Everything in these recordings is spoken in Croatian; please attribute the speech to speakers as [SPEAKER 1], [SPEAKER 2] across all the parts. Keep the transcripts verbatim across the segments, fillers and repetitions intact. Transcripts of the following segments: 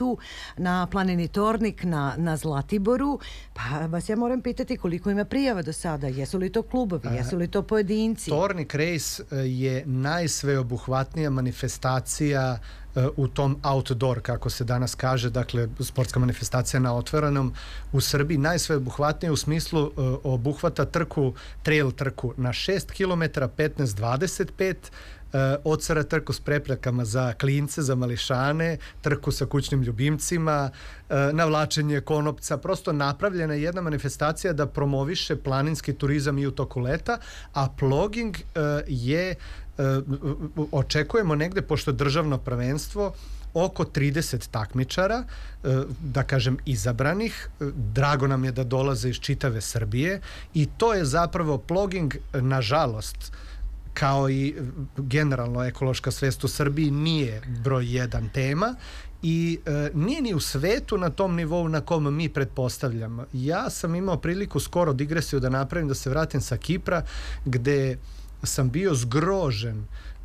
[SPEAKER 1] tu na planini Tornik, na, na Zlatiboru. Pa vas ja moram pitati koliko ima prijava do sada, jesu li to klubovi, jesu li to pojedinci?
[SPEAKER 2] Tornik Race je najsveobuhvatnija manifestacija u tom outdoor, kako se danas kaže, dakle sportska manifestacija na otvorenom u Srbiji, najsveobuhvatnija u smislu uh, obuhvata trku, trail trku na šest kilometara, petnaest dvadeset pet, Uh, odsara trku s preprekama za klince, za mališane, trku sa kućnim ljubimcima, uh, navlačenje konopca, prosto napravljena je jedna manifestacija da promoviše planinski turizam i u toku leta, a ploging uh, je uh, očekujemo negde, pošto državno prvenstvo, oko trideset takmičara, da kažem izabranih. Drago nam je da dolaze iz čitave Srbije i to je zapravo ploging, nažalost, kao i generalno ekološka svest u Srbiji nije broj jedan tema i e, nije ni u svetu na tom nivou na kom mi pretpostavljamo. Ja sam imao priliku skoro digresiju da napravim, da se vratim sa Kipra, gde sam bio zgrožen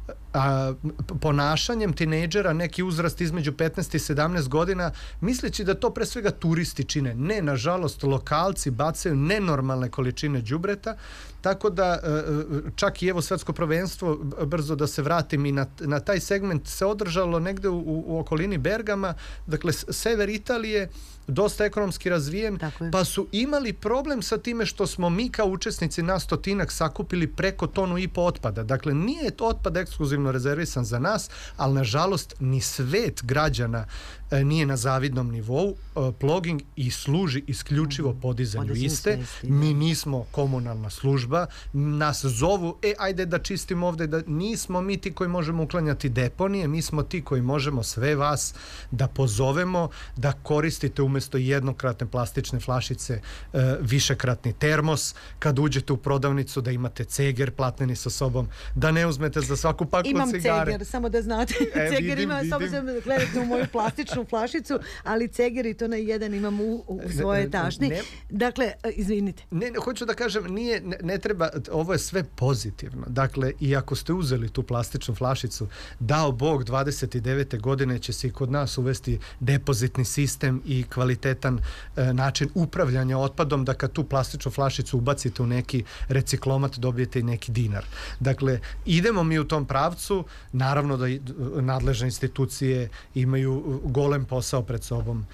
[SPEAKER 2] a, ponašanjem tinejdžera, neki uzrast između petnaest i sedamnaest godina, misleći da to pre svega turisti čine. Ne, nažalost, lokalci bacaju nenormalne količine đubreta, tako da čak i evo svetsko prvenstvo, brzo da se vratim i na, na taj segment, se održalo negde u, u okolini Bergama, dakle sever Italije, dosta ekonomski razvijen, pa su imali problem sa time što smo mi kao učesnici na stotinak sakupili preko tonu i po otpada. Dakle, nije otpad ekskluzivno rezervisan za nas, ali nažalost ni svet građana e, nije na zavidnom nivou. E, ploging i služi isključivo podizanju iste. Mi nismo komunalna služba, nas zovu, e, ajde da čistimo ovde, da nismo mi ti koji možemo uklanjati deponije, mi smo ti koji možemo sve vas da pozovemo, da koristite umjesto jednokratne plastične flašice e, višekratni termos, kad uđete u prodavnicu da imate ceger platneni sa sobom, da ne uzmete za svaku paklu
[SPEAKER 1] imam
[SPEAKER 2] cigare.
[SPEAKER 1] Ceger, samo da znate.
[SPEAKER 2] E,
[SPEAKER 1] ceger
[SPEAKER 2] vidim,
[SPEAKER 1] ima,
[SPEAKER 2] vidim.
[SPEAKER 1] samo sam gledate u moju plastičnu flašicu, ali ceger i to na jedan imam u, u svoje tašni. Ne, dakle, izvinite.
[SPEAKER 2] Ne, ne, hoću da kažem, nije, ne, ne treba, ovo je sve pozitivno. Dakle, i ako ste uzeli tu plastičnu flašicu, dao Bog, dvadeset devete godine će se i kod nas uvesti depozitni sistem i kvalitetan e, način upravljanja otpadom, da kad tu plastičnu flašicu ubacite u neki reciklomat dobijete i neki dinar. Dakle, idemo mi u tom pravcu, naravno da nadležne institucije imaju golem posao pred sobom,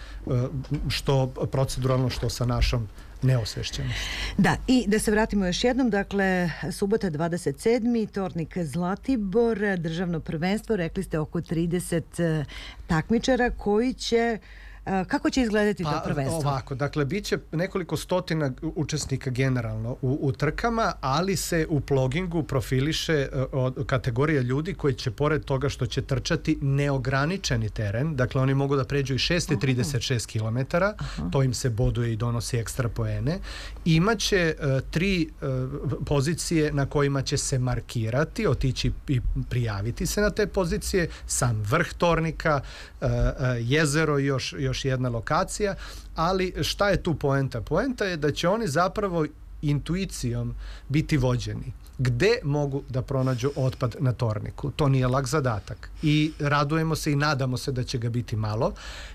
[SPEAKER 2] što proceduralno, što sa našom neosvešćenost.
[SPEAKER 1] Da, i da se vratimo još jednom, dakle, subota dvadeset sedmi Tornik Zlatibor, državno prvenstvo, rekli ste oko trideset takmičara koji će kako će izgledati
[SPEAKER 2] pa,
[SPEAKER 1] to prvenstvo?
[SPEAKER 2] Ovako, dakle, bit će nekoliko stotina učesnika generalno u, u trkama, ali se u plogingu profiliše od kategorija ljudi koji će, pored toga što će trčati neograničeni teren, dakle, oni mogu da pređu i šest trideset šest kilometara, to im se boduje i donosi ekstra poene, imaće uh, tri uh, pozicije na kojima će se markirati, otići i prijaviti se na te pozicije, sam vrh Tornika, uh, uh, jezero i još, još još jedna lokacija, ali šta je tu poenta? Poenta je da će oni zapravo intuicijom biti vođeni. Gde mogu da pronađu otpad na Torniku? To nije lak zadatak. I radujemo se i nadamo se da će ga biti malo.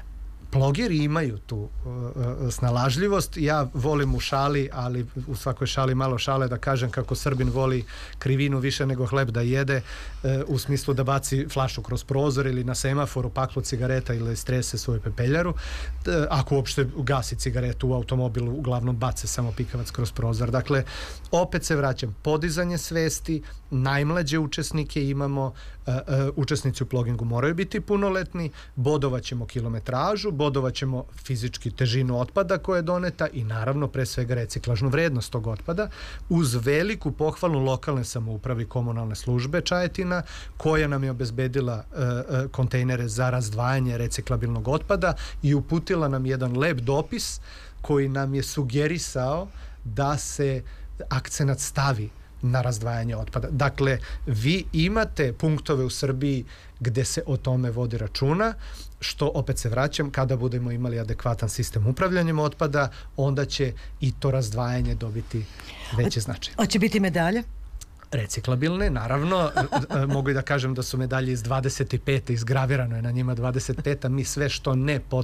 [SPEAKER 2] Plogeri imaju tu uh, snalažljivost. Ja volim u šali, ali u svakoj šali malo šale, da kažem kako Srbin voli krivinu više nego hleb da jede, uh, u smislu da baci flašu kroz prozor ili na semaforu paklu cigareta ili strese svoju pepeljaru. Uh, ako uopšte gasi cigaretu u automobilu, uglavnom bace samo pikavac kroz prozor. Dakle, opet se vraćam, podizanje svesti, najmlađe učesnike imamo, uh, uh, učesnici u plogingu moraju biti punoletni, bodovaćemo kilometražu, bodovaćemo fizički težinu otpada koja je doneta i naravno pre svega reciklažnu vrednost tog otpada, uz veliku pohvalu lokalne samouprave i komunalne službe Čajetina, koja nam je obezbedila uh, uh, kontejnere za razdvajanje reciklabilnog otpada i uputila nam jedan lep dopis koji nam je sugerisao da se akcenat stavi na razdvajanje otpada. Dakle, vi imate punktove u Srbiji gde se o tome vodi računa, što opet se vraćam, kada budemo imali adekvatan sistem upravljanjem otpada, onda će i to razdvajanje dobiti veće značaje.
[SPEAKER 1] Hoće biti medalje?
[SPEAKER 2] Reciklabilne, naravno. Mogu i da kažem da su medalje iz dvadeset pete, izgravirano je na njima dvadeset peta, mi sve što ne